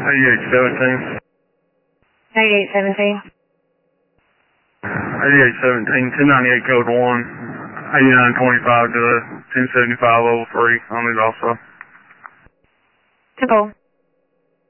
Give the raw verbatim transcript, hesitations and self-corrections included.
eighty-eight seventeen. eighty-eight seventeen. eighty-eight seventeen, ten ninety-eight code one, eighty-nine twenty-five to ten seventy-five oh three on it also. To go.